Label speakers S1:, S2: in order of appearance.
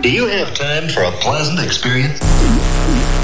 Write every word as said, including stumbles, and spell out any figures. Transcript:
S1: Do you have time for a pleasant experience?